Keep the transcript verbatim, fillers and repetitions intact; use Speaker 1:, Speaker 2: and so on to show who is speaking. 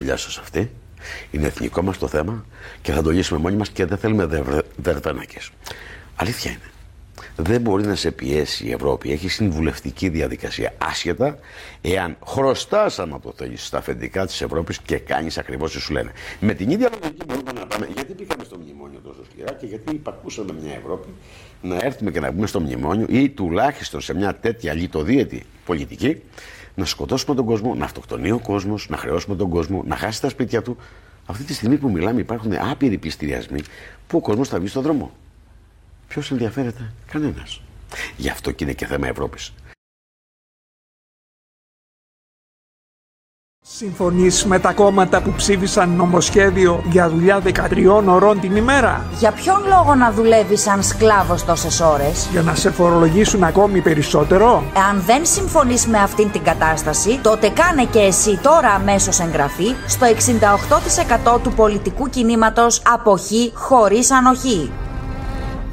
Speaker 1: δουλειά σας αυτή. Είναι εθνικό μας το θέμα και θα το λύσουμε μόνοι μας και δεν θέλουμε δερβενάκες. Αλήθεια είναι. Δεν μπορεί να σε πιέσει η Ευρώπη. Έχει συμβουλευτική διαδικασία. Άσχετα εάν χρωστάς, άμα το θέλεις, στα αφεντικά της Ευρώπης και κάνεις ακριβώς τι σου λένε. Με την ίδια λογική μπορούμε να πάμε. Γιατί πήγαμε στο μνημόνιο τόσο σκληρά και γιατί υπακούσαμε μια Ευρώπη να έρθουμε και να μπούμε στο μνημόνιο ή τουλάχιστον σε μια τέτοια λιτοδίαιτη πολιτική να σκοτώσουμε τον κόσμο, να αυτοκτονεί ο κόσμος, να χρεώσουμε τον κόσμο, να χάσει τα σπίτια του. Αυτή τη στιγμή που μιλάμε υπάρχουν άπειροι πληστηριασμοί που ο κόσμος θα βγει στον δρόμο. Ποιος ενδιαφέρεται? Κανένας. Γι' αυτό και είναι και θέμα Ευρώπης.
Speaker 2: Συμφωνείς με τα κόμματα που ψήφισαν νομοσχέδιο για δουλειά δεκατριών ωρών την ημέρα?
Speaker 3: Για ποιον λόγο να δουλεύεις σαν σκλάβος τόσες ώρες?
Speaker 2: Για να σε φορολογήσουν ακόμη περισσότερο?
Speaker 3: Εάν δεν συμφωνείς με αυτήν την κατάσταση, τότε κάνε και εσύ τώρα αμέσως εγγραφή στο εξήντα οκτώ τοις εκατό του πολιτικού κινήματος Αποχή χωρίς ανοχή.